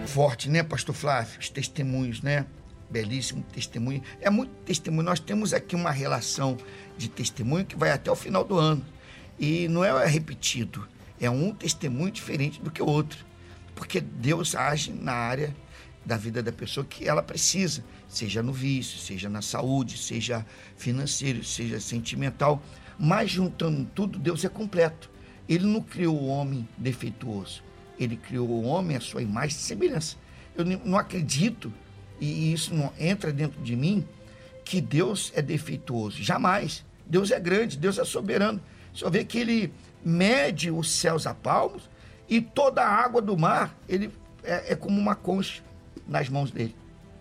forte, né, pastor Flávio? Os testemunhos, né? Belíssimo testemunho. É muito testemunho. Nós temos aqui uma relação de testemunho que vai até o final do ano. E não é repetido. É um testemunho diferente do que o outro. Porque Deus age na área da vida da pessoa que ela precisa. Seja no vício, seja na saúde, seja financeiro, seja sentimental. Mas juntando tudo, Deus é completo. Ele não criou o homem defeituoso. Ele criou o homem à sua imagem e semelhança. Eu não acredito, e isso não entra dentro de mim, que Deus é defeituoso. Jamais. Deus é grande, Deus é soberano. Só vê que ele mede os céus a palmos e toda a água do mar, ele é como uma concha nas mãos dele.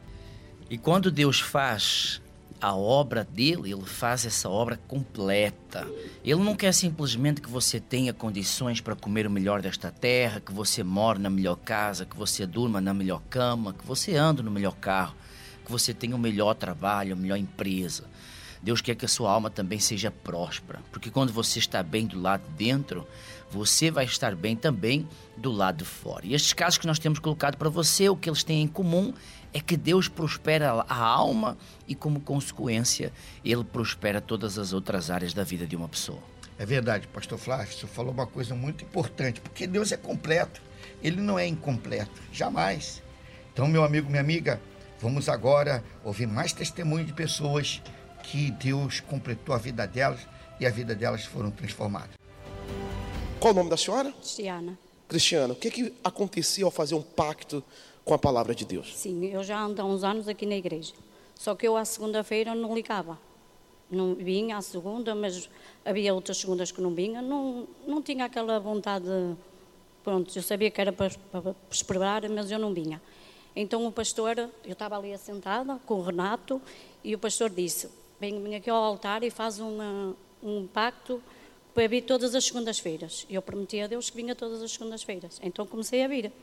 E quando Deus faz a obra dele, ele faz essa obra completa. Ele não quer simplesmente que você tenha condições para comer o melhor desta terra, que você more na melhor casa, que você durma na melhor cama, que você ande no melhor carro, que você tenha o melhor trabalho, a melhor empresa. Deus quer que a sua alma também seja próspera, porque quando você está bem do lado de dentro, você vai estar bem também do lado de fora. E estes casos que nós temos colocado para você, o que eles têm em comum é que Deus prospera a alma e, como consequência, Ele prospera todas as outras áreas da vida de uma pessoa. É verdade, pastor Flávio, você falou uma coisa muito importante, porque Deus é completo, Ele não é incompleto, jamais. Então, meu amigo, minha amiga, vamos agora ouvir mais testemunho de pessoas que Deus completou a vida delas e a vida delas foram transformadas. Qual o nome da senhora? Cristiana. O que acontecia ao fazer um pacto com a palavra de Deus? Sim, eu já ando há uns anos aqui na igreja. Só que eu à segunda-feira não ligava. Não vinha à segunda, mas havia outras segundas que não vinha. Não tinha aquela vontade. Pronto, eu sabia que era para esperar, mas eu não vinha. Então o pastor, eu estava ali assentada com o Renato e o pastor disse: vem aqui ao altar e faz um pacto para vir todas as segundas-feiras. Eu prometi a Deus que vinha todas as segundas-feiras. Então comecei a vir,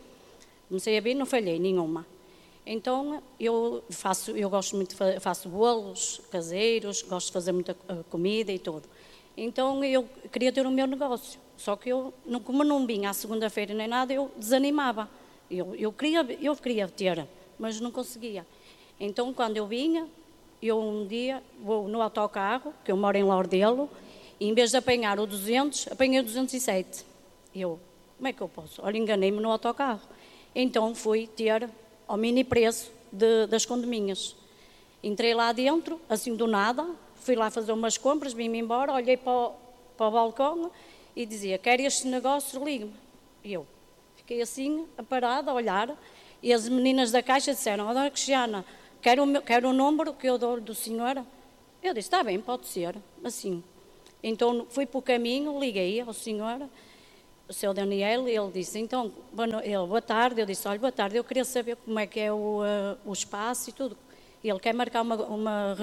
não falhei nenhuma. Então eu gosto muito, faço bolos caseiros, gosto de fazer muita comida e tudo. Então eu queria ter o meu negócio, só que como não vinha à segunda-feira nem nada, eu desanimava. Eu queria ter, mas não conseguia. Então quando eu vinha, eu um dia vou no autocarro, que eu moro em Lordelo, e em vez de apanhar o 200, apanhei o 207. Como é que eu posso? Olha, enganei-me no autocarro. Então fui ter ao mini preço das condominhas. Entrei lá dentro, assim do nada, fui lá fazer umas compras, vim-me embora, olhei para o balcão e dizia: quer este negócio, ligue-me. E eu fiquei assim, parada, a olhar, e as meninas da caixa disseram: dona Cristiana, quero o número que eu dou do senhor. Eu disse: está bem, pode ser, assim. Então fui para o caminho, liguei ao senhor, o seu Daniel, e ele disse: então, boa tarde. Eu disse: olha, boa tarde, eu queria saber como é que é o espaço e tudo. E ele quer marcar uma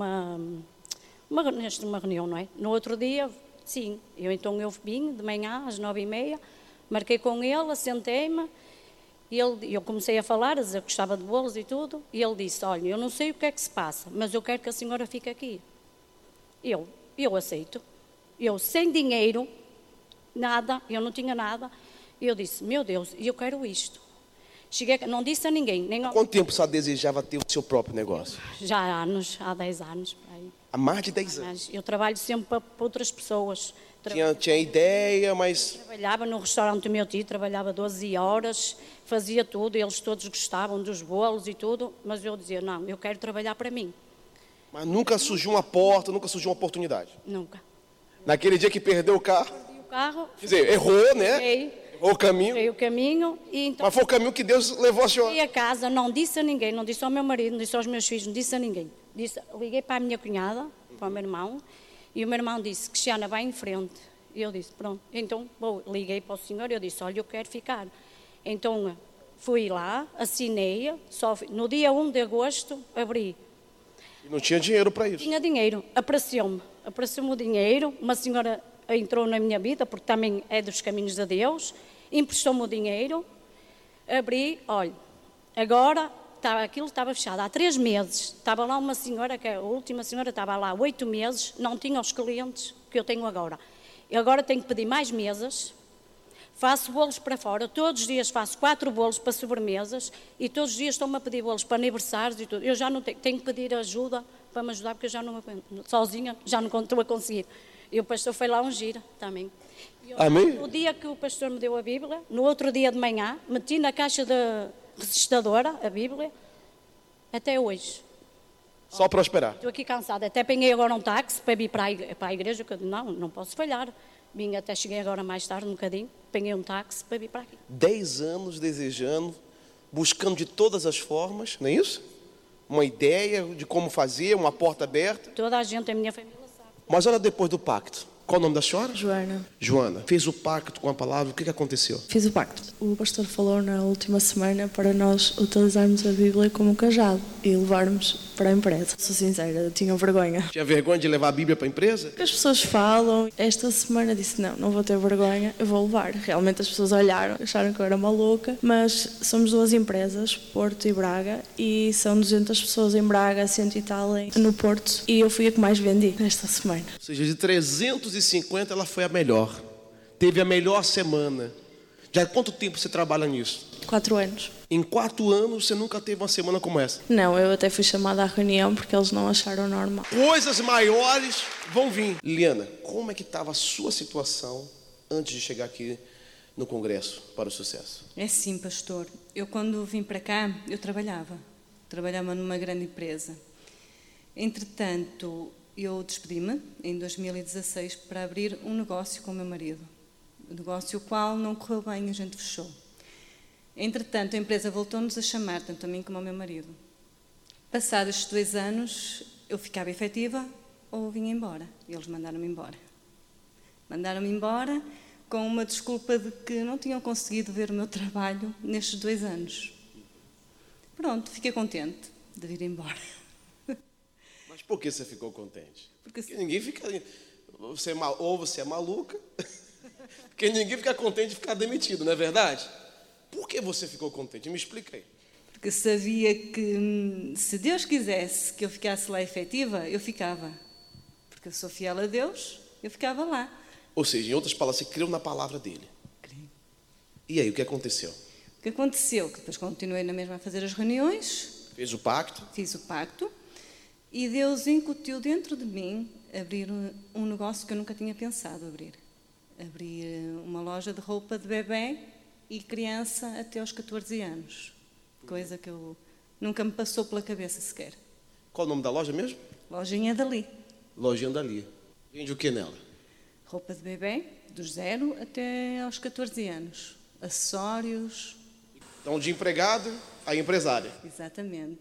reunião, não é? No outro dia, sim. Então eu vim de manhã às 9h30, marquei com ele, sentei-me, e eu comecei a falar, a dizer que gostava de bolos e tudo, e ele disse: olha, eu não sei o que é que se passa, mas eu quero que a senhora fique aqui. Eu aceito. Eu sem dinheiro, nada, eu não tinha nada. E eu disse: meu Deus, eu quero isto. Cheguei, não disse a ninguém. Há quanto tempo você desejava ter o seu próprio negócio? Já há 10 anos. Aí. Há mais de 10 anos? Eu trabalho sempre para outras pessoas. Tinha ideia, mas... Trabalhava no restaurante do meu tio, trabalhava 12 horas, fazia tudo, eles todos gostavam dos bolos e tudo, mas eu dizia: não, eu quero trabalhar para mim. Mas nunca surgiu uma porta, nunca surgiu uma oportunidade? Nunca. Naquele dia que perdeu o carro? Perdi o carro. Quer dizer, errou, né? Errou o caminho. Errei o caminho. E então, mas foi o caminho que Deus levou a senhora. Cheguei a casa, não disse a ninguém, não disse ao meu marido, não disse aos meus filhos, não disse a ninguém. Liguei para a minha cunhada, para o meu irmão, e o meu irmão disse: Cristiana, vai em frente. E eu disse: pronto. Então, liguei para o senhor e eu disse: olha, eu quero ficar. Então, fui lá, assinei, no dia 1 de agosto, abri. E não tinha dinheiro para isso? Tinha dinheiro, apareceu-me o dinheiro, uma senhora entrou na minha vida, porque também é dos caminhos de Deus, emprestou-me o dinheiro, abri, olha, agora aquilo estava fechado, há 3 meses, estava lá uma senhora, que a última senhora estava lá há 8 meses, não tinha os clientes que eu tenho agora. Eu agora tenho que pedir mais mesas, Faço bolos para fora, todos os dias faço 4 bolos para sobremesas e todos os dias estão-me a pedir bolos para aniversários e tudo. Eu já não tenho que pedir ajuda para me ajudar, porque eu já não sozinha já não estou a conseguir. E o pastor foi lá ungir também. Amém? No dia que o pastor me deu a Bíblia, no outro dia de manhã, meti na caixa da registradora a Bíblia, até hoje. Só prosperar. Estou aqui cansada, até peguei agora um táxi para vir para a igreja, que eu digo, não posso falhar. Até cheguei agora mais tarde, um bocadinho, peguei um táxi para vir para aqui. 10 anos desejando, buscando de todas as formas, não é isso? Uma ideia de como fazer, uma porta aberta. Toda a gente, a minha família sabe. Mas olha depois do pacto. Qual o nome da senhora? Joana. Joana, fez o pacto com a palavra, o que aconteceu? Fiz o pacto. O pastor falou na última semana para nós utilizarmos a Bíblia como cajado e levarmos para a empresa. Sou sincera, eu tinha vergonha. Tinha vergonha de levar a Bíblia para a empresa? As pessoas falam, esta semana disse não vou ter vergonha, eu vou levar. Realmente as pessoas olharam, acharam que eu era maluca, mas somos 2 empresas, Porto e Braga, e são 200 pessoas em Braga, 100 e tal no Porto, e eu fui a que mais vendi nesta semana. Ou seja, de 350 ela foi a melhor. Teve a melhor semana. Já há quanto tempo você trabalha nisso? 4 anos. Em 4 anos você nunca teve uma semana como essa? Não, eu até fui chamada à reunião porque eles não acharam normal. Coisas maiores vão vir. Liliana, como é que estava a sua situação antes de chegar aqui no Congresso para o Sucesso? É sim, pastor. Eu quando vim para cá, eu trabalhava numa grande empresa. Entretanto, eu despedi-me em 2016 para abrir um negócio com o meu marido. Um negócio o qual não correu bem, a gente fechou. Entretanto, a empresa voltou-nos a chamar, tanto a mim como ao meu marido. Passados estes 2 anos, eu ficava efetiva ou vinha embora. E eles mandaram-me embora. Mandaram-me embora com uma desculpa de que não tinham conseguido ver o meu trabalho nestes 2 anos. Pronto, fiquei contente de vir embora. Mas por que você ficou contente? Porque ninguém fica... Ou você é maluca, porque ninguém fica contente de ficar demitido, não é verdade? Por que você ficou contente? Me explica aí. Porque sabia que se Deus quisesse que eu ficasse lá efetiva, eu ficava. Porque eu sou fiel a Deus, eu ficava lá. Ou seja, em outras palavras, você creu na palavra dele. Creio. E aí, o que aconteceu? O que aconteceu? Que depois continuei na mesma a fazer as reuniões. Fez o pacto? Fiz o pacto. E Deus incutiu dentro de mim abrir um negócio que eu nunca tinha pensado abrir. Abrir uma loja de roupa de bebê e criança até aos 14 anos. Coisa que eu nunca me passou pela cabeça sequer. Qual o nome da loja mesmo? Lojinha Dali. Lojinha Dali. Vende o que nela? Roupa de bebê, dos 0 até aos 14 anos. Acessórios. Então, de empregado a empresária. Exatamente.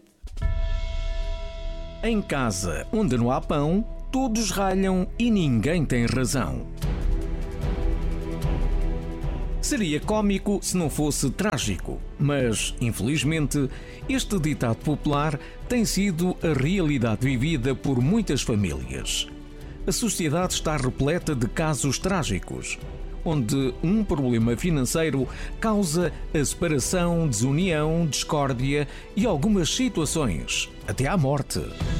Em casa, onde não há pão, todos ralham e ninguém tem razão. Seria cómico se não fosse trágico, mas, infelizmente, este ditado popular tem sido a realidade vivida por muitas famílias. A sociedade está repleta de casos trágicos, onde um problema financeiro causa a separação, desunião, discórdia e algumas situações, até à morte.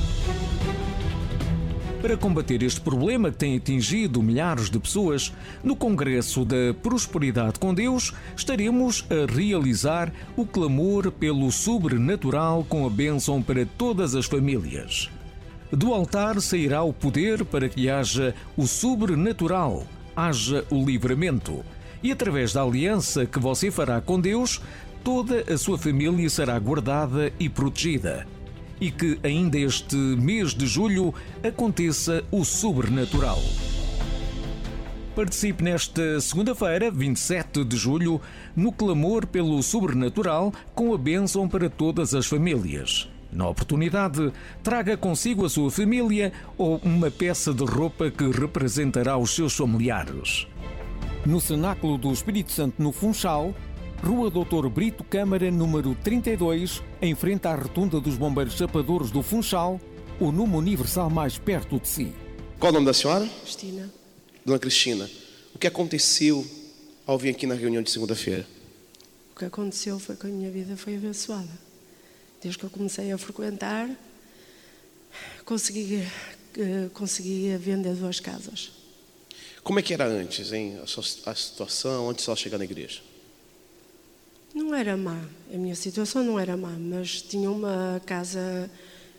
Para combater este problema que tem atingido milhares de pessoas, no Congresso da Prosperidade com Deus, estaremos a realizar o clamor pelo sobrenatural com a bênção para todas as famílias. Do altar sairá o poder para que haja o sobrenatural, haja o livramento. E através da aliança que você fará com Deus, toda a sua família será guardada e protegida. E que ainda este mês de julho aconteça o sobrenatural. Participe nesta segunda-feira, 27 de julho, no clamor pelo sobrenatural com a bênção para todas as famílias. Na oportunidade, traga consigo a sua família ou uma peça de roupa que representará os seus familiares. No Cenáculo do Espírito Santo, no Funchal, Rua Doutor Brito Câmara, número 32, em frente à rotunda dos Bombeiros Chapadores do Funchal, o número universal mais perto de si. Qual o nome da senhora? Cristina. Dona Cristina, o que aconteceu ao vir aqui na reunião de segunda-feira? O que aconteceu foi que a minha vida foi abençoada. Desde que eu comecei a frequentar, consegui vender 2 casas. Como é que era antes, hein? A situação antes de ela chegar na igreja? Não era má. A minha situação não era má, mas tinha uma casa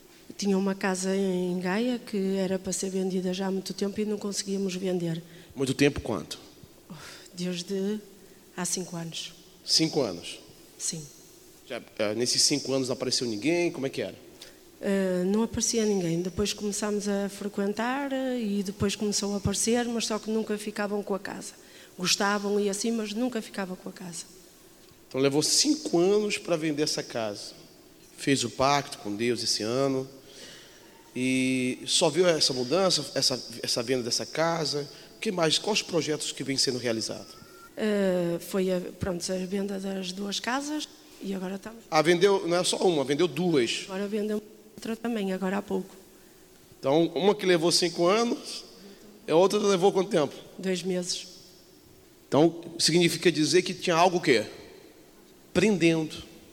em Gaia que era para ser vendida já há muito tempo e não conseguíamos vender. Muito tempo quanto? Desde há 5 anos. 5 anos? Sim. Nesses 5 anos não apareceu ninguém? Como é que era? Não aparecia ninguém. Depois começámos a frequentar e depois começou a aparecer, mas só que nunca ficavam com a casa. Gostavam e assim, mas nunca ficavam com a casa. Então levou 5 anos para vender essa casa. Fez o pacto com Deus esse ano. E só viu essa mudança, essa venda dessa casa. O que mais? Quais os projetos que vêm sendo realizados? Foi a venda das 2 casas e agora estamos. Vendeu, não é só uma, vendeu 2. Agora vendeu outra também, agora há pouco. Então, uma que levou 5 anos, a outra levou quanto tempo? 2 meses. Então, significa dizer que tinha algo o quê? Prendendo.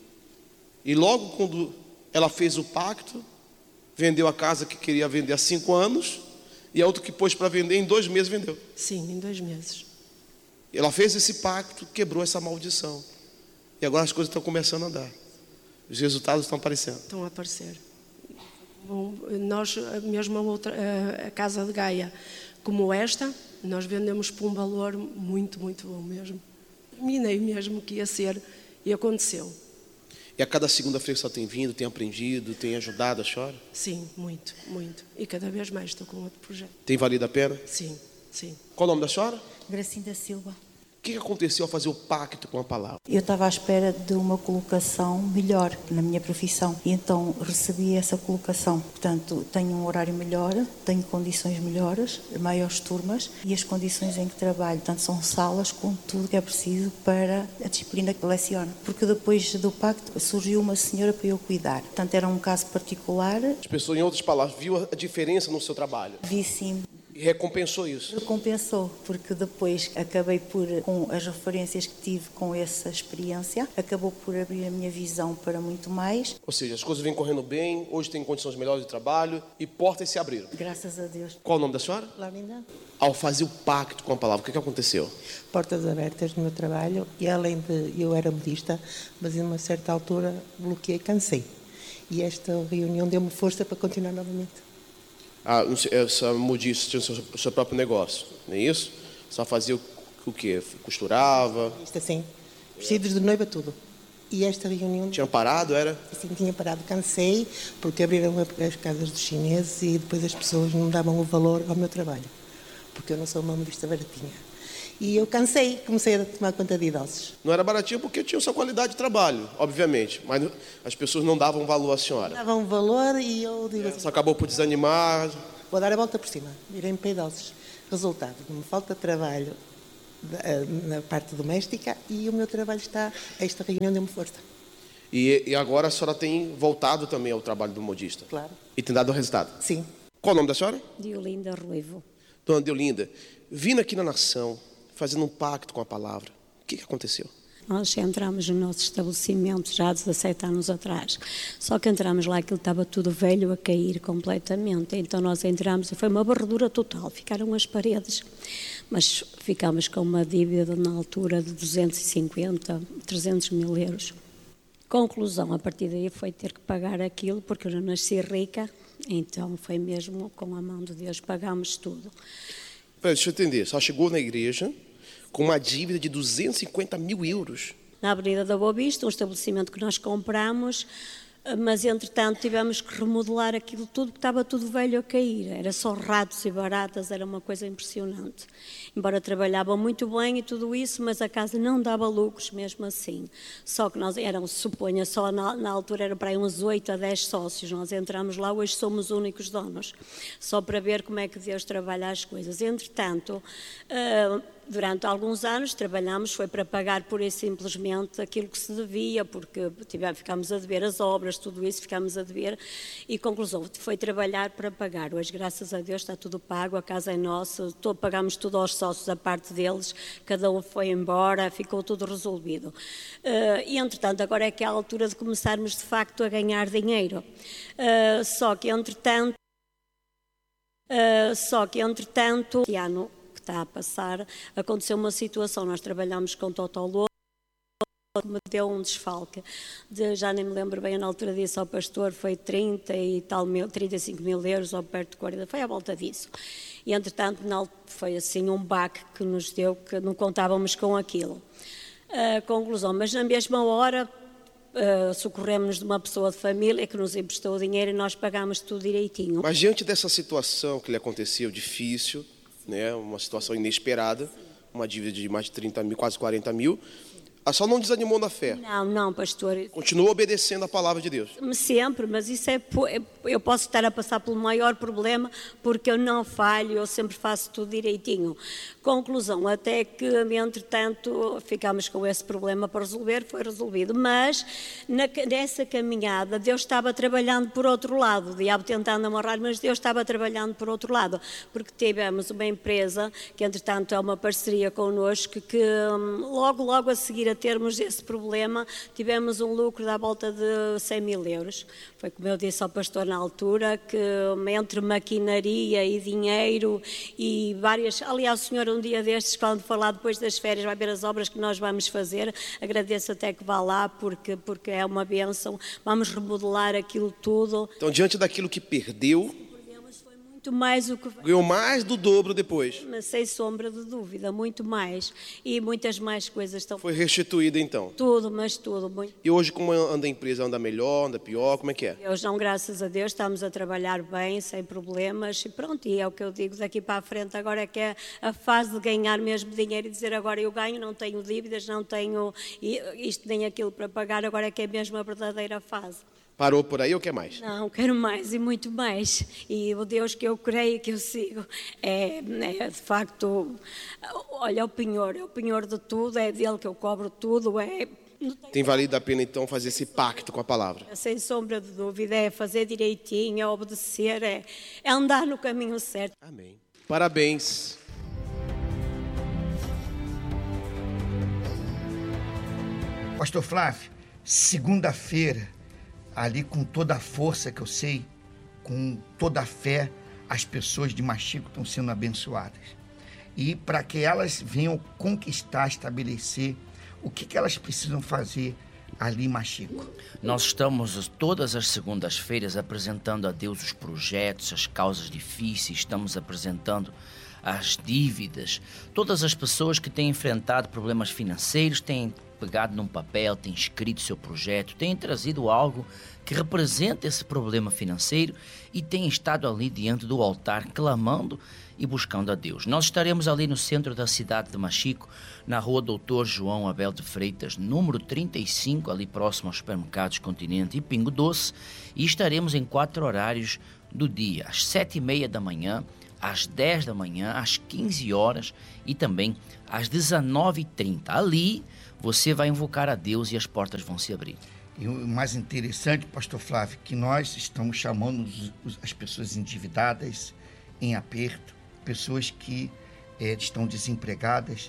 E logo quando ela fez o pacto, vendeu a casa que queria vender há 5 anos, e a outra que pôs para vender em 2 meses vendeu. Sim, em 2 meses. Ela fez esse pacto, quebrou essa maldição. E agora as coisas estão começando a andar. Os resultados estão aparecendo. Estão a aparecer. Bom, nós, mesmo a casa de Gaia, como esta, nós vendemos por um valor muito, muito bom mesmo. Terminei mesmo que ia ser, e aconteceu. E a cada segunda-feira só tem vindo, tem aprendido, tem ajudado a senhora? Sim, muito, muito. E cada vez mais estou com outro projeto. Tem valido a pena? Sim, sim. Qual o nome da senhora? Gracinda Silva. O que aconteceu ao fazer o pacto com a palavra? Eu estava à espera de uma colocação melhor na minha profissão e então recebi essa colocação. Portanto, tenho um horário melhor, tenho condições melhores, maiores turmas e as condições em que trabalho. Portanto, são salas com tudo que é preciso para a disciplina que leciono. Porque depois do pacto surgiu uma senhora para eu cuidar. Portanto, era um caso particular. As pessoas, em outras palavras, viu a diferença no seu trabalho? Vi sim. E recompensou isso? Recompensou, porque depois acabei por, com as referências que tive com essa experiência, acabou por abrir a minha visão para muito mais. Ou seja, as coisas vêm correndo bem, hoje tem condições melhores de trabalho e portas se abriram. Graças a Deus. Qual o nome da senhora? Laurinda. Ao fazer o pacto com a palavra, o que aconteceu? Portas abertas no meu trabalho e além de eu era modista, mas em uma certa altura bloqueei, cansei. E esta reunião deu-me força para continuar novamente. Essa modista tinha o seu próprio negócio, não é isso? Só fazia o quê? Costurava? Isto assim, vestidos de noiva, tudo. E esta reunião... Tinha parado, era? Sim, tinha parado, cansei, porque abriram as casas dos chineses e depois as pessoas não davam o valor ao meu trabalho, porque eu não sou uma modista baratinha. E eu cansei, comecei a tomar conta de idosos. Não era baratinho porque tinha sua qualidade de trabalho, obviamente, mas as pessoas não davam valor à senhora. Davam valor e eu digo assim... Você acabou por desanimar. Vou dar a volta por cima, virei-me para idosos. Resultado, me falta trabalho na parte doméstica e o meu trabalho está... Esta reunião deu-me força. E agora a senhora tem voltado também ao trabalho do modista? Claro. E tem dado resultado? Sim. Qual o nome da senhora? Diolinda Ruivo. Dona Diolinda, vindo aqui na nação, fazendo um pacto com a palavra, o que aconteceu? Nós entramos no nosso estabelecimento já há 17 anos atrás, só que entramos lá, aquilo estava tudo velho a cair completamente, então nós entramos e foi uma varredura total, ficaram as paredes, mas ficámos com uma dívida na altura de 250, 300 mil euros. Conclusão, a partir daí foi ter que pagar aquilo, porque eu não nasci rica, então foi mesmo com a mão de Deus, pagámos tudo. Deixa eu entender, só chegou na igreja com uma dívida de 250 mil euros. Na Avenida da Boa Vista, um estabelecimento que nós compramos, mas entretanto tivemos que remodelar aquilo tudo, porque estava tudo velho a cair. Era só ratos e baratas, era uma coisa impressionante. Embora trabalhavam muito bem e tudo isso, mas a casa não dava lucros mesmo assim. Só que nós éramos, suponha, só na altura era para aí uns 8 a 10 sócios. Nós entramos lá, hoje somos únicos donos. Só para ver como é que Deus trabalha as coisas. Entretanto, durante alguns anos trabalhamos, foi para pagar pura e simplesmente aquilo que se devia, porque ficámos a dever as obras, tudo isso ficámos a dever, e conclusão, foi trabalhar para pagar. Hoje, graças a Deus, está tudo pago, a casa é nossa, pagámos tudo aos sócios, a parte deles, cada um foi embora, ficou tudo resolvido. E, entretanto, agora é que é a altura de começarmos, de facto, a ganhar dinheiro. Só que, entretanto, este ano, que está a passar, aconteceu uma situação, nós trabalhamos com Totolô, que me deu um desfalque, já nem me lembro bem, na altura disse ao pastor, foi 35 mil euros, ou perto de 40, foi à volta disso. E, entretanto, foi assim um baque que nos deu, que não contávamos com aquilo. Conclusão, mas na mesma hora socorremos de uma pessoa de família que nos emprestou o dinheiro e nós pagámos tudo direitinho. Mas diante dessa situação que lhe aconteceu, difícil, né, uma situação inesperada, uma dívida de mais de 30 mil, quase 40 mil, a senhora não desanimou na fé? Não, pastor. Continua obedecendo a palavra de Deus? Sempre, mas isso eu posso estar a passar pelo maior problema porque eu não falho, eu sempre faço tudo direitinho. Conclusão, até que, entretanto, ficámos com esse problema para resolver, foi resolvido. Mas, nessa caminhada, Deus estava trabalhando por outro lado. O diabo tentando amarrar, mas Deus estava trabalhando por outro lado. Porque tivemos uma empresa, que entretanto é uma parceria connosco, que logo a seguir a termos esse problema, tivemos um lucro da volta de 100 mil euros. Foi como eu disse ao pastor na altura, que entre maquinaria e dinheiro e várias... Aliás, o senhor um dia destes, quando falar depois das férias, vai ver as obras que nós vamos fazer. Agradeço até que vá lá, porque é uma bênção. Vamos remodelar aquilo tudo. Então, diante daquilo que perdeu... Muito mais o que... Ganhou mais do dobro depois. Mas sem sombra de dúvida, muito mais. E muitas mais coisas estão... Foi restituída então? Tudo, mas tudo. Muito. E hoje como anda a empresa? Anda melhor, anda pior? Como é que é? Hoje não, graças a Deus, estamos a trabalhar bem, sem problemas. E pronto, e é o que eu digo daqui para a frente. Agora é que é a fase de ganhar mesmo dinheiro e dizer agora eu ganho, não tenho dívidas, não tenho isto nem aquilo para pagar. Agora é que é mesmo a verdadeira fase. Parou por aí ou quer mais? Não, quero mais e muito mais. E o Deus que eu creio, que eu sigo, é de facto, olha, é o penhor de tudo, é dele que eu cobro tudo. Tem valido a pena então fazer esse pacto com a palavra? Sem sombra de dúvida, é fazer direitinho, é obedecer, é andar no caminho certo. Amém. Parabéns. Pastor Flávio, segunda-feira, ali com toda a força que eu sei, com toda a fé, as pessoas de Machico estão sendo abençoadas. E para que elas venham conquistar, estabelecer, o que elas precisam fazer ali em Machico? Nós estamos todas as segundas-feiras apresentando a Deus os projetos, as causas difíceis, estamos apresentando as dívidas. Todas as pessoas que têm enfrentado problemas financeiros têm pegado num papel, têm escrito seu projeto, têm trazido algo que representa esse problema financeiro e têm estado ali diante do altar clamando e buscando a Deus. Nós estaremos ali no centro da cidade de Machico, na rua Doutor João Abel de Freitas, número 35, ali próximo aos supermercados Continente e Pingo Doce, e estaremos em 4 horários do dia, às 7h30 da manhã, às 10 da manhã, às 15 horas e também às 19h30. Ali você vai invocar a Deus e as portas vão se abrir. E o mais interessante, pastor Flávio, que nós estamos chamando as pessoas endividadas, em aperto, pessoas que estão desempregadas,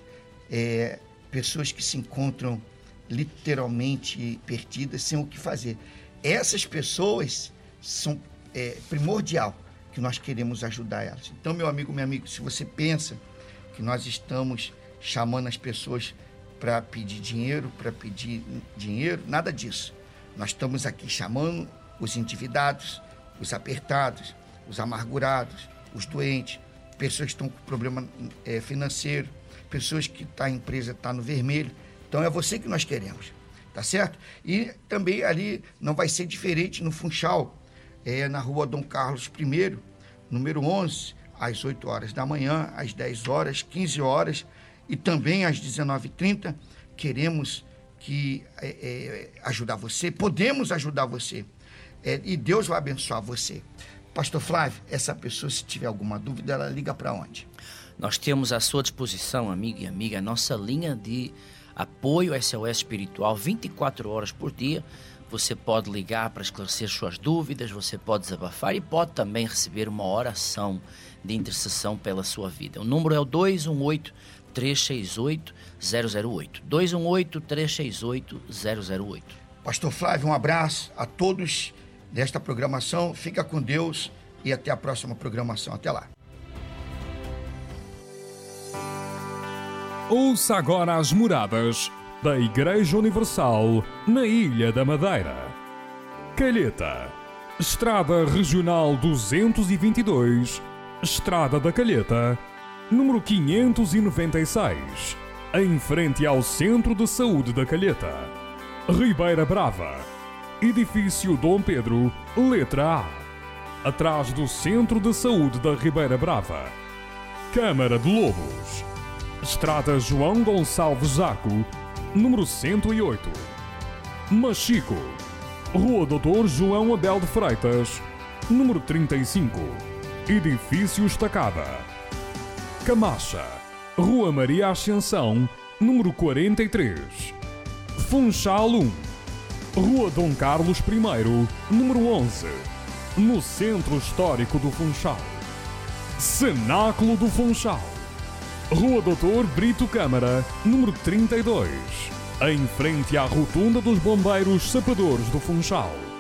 pessoas que se encontram literalmente perdidas, sem o que fazer. Essas pessoas são primordial que nós queremos ajudar elas. Então, meu amigo, se você pensa que nós estamos chamando as pessoas para pedir dinheiro, nada disso. Nós estamos aqui chamando os endividados, os apertados, os amargurados, os doentes, pessoas que estão com problema financeiro, pessoas que a empresa está no vermelho. Então é você que nós queremos, tá certo? E também ali não vai ser diferente no Funchal, na rua Dom Carlos I, número 11, às 8 horas da manhã, às 10 horas, 15 horas e também às 19h30. Queremos ajudar você, podemos ajudar você, e Deus vai abençoar você. Pastor Flávio, essa pessoa, se tiver alguma dúvida, ela liga para onde? Nós temos à sua disposição, amigo e amiga, a nossa linha de apoio SOS Espiritual, 24 horas por dia. Você pode ligar para esclarecer suas dúvidas, você pode desabafar e pode também receber uma oração de intercessão pela sua vida. O número é o 218-368-008. 218-368-008. Pastor Flávio, um abraço a todos desta programação. Fica com Deus e até a próxima programação. Até lá. Ouça agora as moradas da Igreja Universal na Ilha da Madeira. Calheta, Estrada Regional 222, Estrada da Calheta, número 596, em frente ao Centro de Saúde da Calheta. Ribeira Brava, Edifício Dom Pedro, letra A, atrás do Centro de Saúde da Ribeira Brava. Câmara de Lobos, Estrada João Gonçalves Zaco, número 108. Machico, Rua Doutor João Abel de Freitas, número 35, Edifício Estacada. Camacha, Rua Maria Ascensão, número 43. Funchal 1, Rua Dom Carlos I, número 11, no Centro Histórico do Funchal. Cenáculo do Funchal, Rua Doutor Brito Câmara, número 32, em frente à Rotunda dos Bombeiros Sapadores do Funchal.